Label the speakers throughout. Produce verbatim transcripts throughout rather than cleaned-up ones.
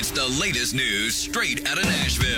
Speaker 1: It's the latest news straight out of Nashville.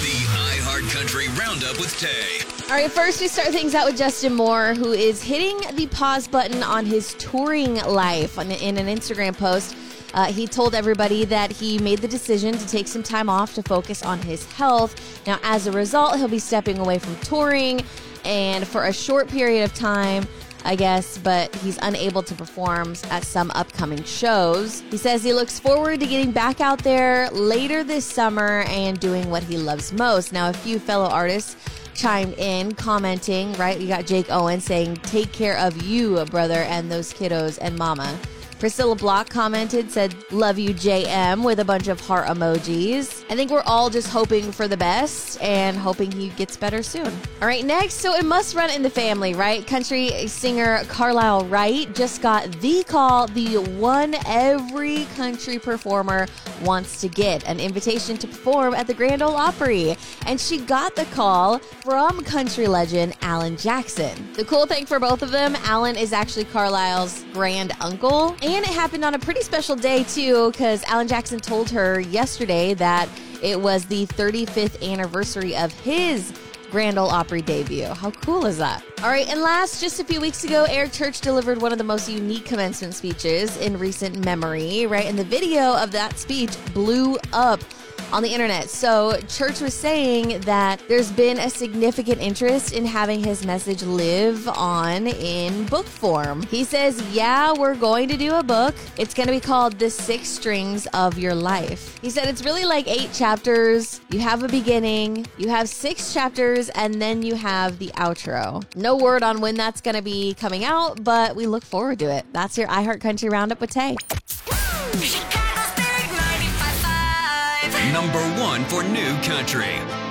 Speaker 1: The iHeartCountry Roundup with Tay.
Speaker 2: All right, first we start things out with Justin Moore, who is hitting the pause button on his touring life. In an Instagram post, uh, he told everybody that he made the decision to take some time off to focus on his health. Now, as a result, he'll be stepping away from touring and for a short period of time, I guess, but he's unable to perform at some upcoming shows. He says he looks forward to getting back out there later this summer and doing what he loves most. Now, a few fellow artists chimed in, commenting, right? We got Jake Owen saying, "Take care of you, brother, and those kiddos and mama." Priscilla Block commented, said, "Love you, J M," with a bunch of heart emojis. I think we're all just hoping for the best and hoping he gets better soon. All right, next, so it must run in the family, right? Country singer Carlisle Wright just got the call, the one every country performer wants to get, an invitation to perform at the Grand Ole Opry. And she got the call from country legend Alan Jackson. The cool thing for both of them, Alan is actually Carlisle's grand uncle. And it happened on a pretty special day, too, because Alan Jackson told her yesterday that it was the thirty-fifth anniversary of his Grand Ole Opry debut. How cool is that? All right, and last, just a few weeks ago, Eric Church delivered one of the most unique commencement speeches in recent memory, right? And the video of that speech blew up on the internet. So Church was saying that there's been a significant interest in having his message live on in book form. He says, yeah, we're going to do a book. It's going to be called The Six Strings of Your Life. He said it's really like eight chapters. You have a beginning, you have six chapters, and then you have the outro. No word on when that's going to be coming out, but we look forward to it. That's your iHeartCountry Roundup with Tay.
Speaker 1: Number one for new country.